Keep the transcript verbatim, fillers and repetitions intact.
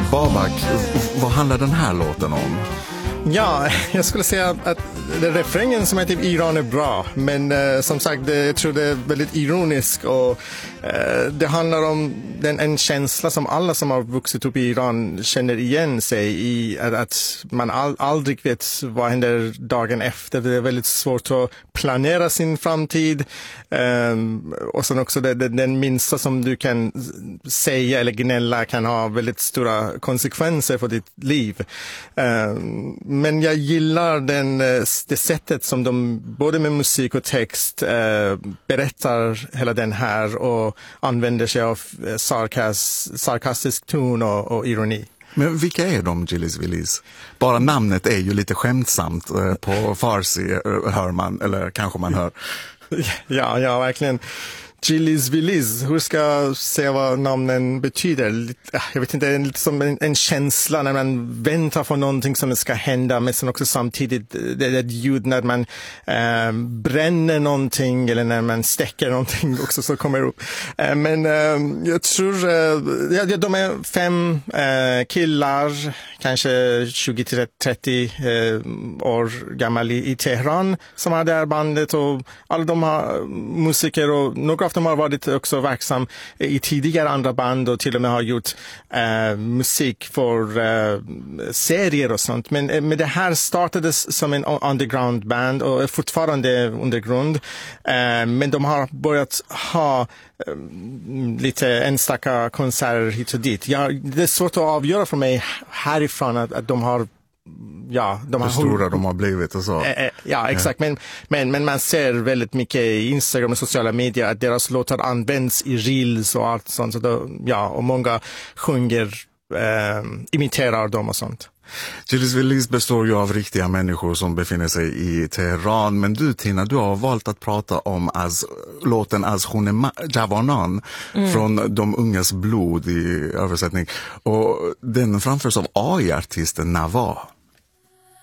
Babak, vad handlar den här låten om? Ja, jag skulle säga att det refrängen som heter Iran är bra, men eh, som sagt, det, jag tror det är väldigt ironisk och eh, det handlar om den, en känsla som alla som har vuxit upp i Iran känner igen sig i, att, att man all, aldrig vet vad händer dagen efter. Det är väldigt svårt att planera sin framtid eh, och sen också det, det, den minsta som du kan säga eller gnälla kan ha väldigt stora konsekvenser för ditt liv. Eh, Men jag gillar den, det sättet som de både med musik och text eh, berättar hela den här och använder sig av sarkas, sarkastisk ton och, och ironi. Men vilka är de, Gillis Willis? Bara namnet är ju lite skämtsamt eh, på farsi hör man, eller kanske man hör. Ja, ja, verkligen. Gillis Willis, hur ska jag säga vad namnen betyder? Jag vet inte, det är lite som en, en känsla när man väntar på någonting som ska hända, men sen också samtidigt det är ett ljud när man eh, bränner någonting eller när man stäcker någonting också så kommer upp. Eh, men eh, jag tror, eh, ja, de är fem eh, killar, kanske tjugo till trettio eh, år gamla i, i Teheran som har det här bandet och alla de har musiker och några de har varit också verksam i tidigare andra band och till och med har gjort eh, musik för eh, serier och sånt. Men, eh, men det här startades som en underground band och är fortfarande undergrund. Eh, men de har börjat ha eh, lite enstaka konserter hit och dit. Ja, det är svårt att avgöra för mig härifrån att, att de har Ja, de har, stora de har blivit och så. Eh, ja, exakt. Men, men, men man ser väldigt mycket i Instagram och sociala medier att deras låtar används i reels och allt sånt. Så då, ja, och många sjunger, eh, imiterar dem och sånt. Gillis Willis består ju av riktiga människor som befinner sig i Teheran. Men du, Tina, du har valt att prata om as, låten Az Khune Javanan mm. från De ungas blod i översättning. Och den framförs av A I-artisten Nava.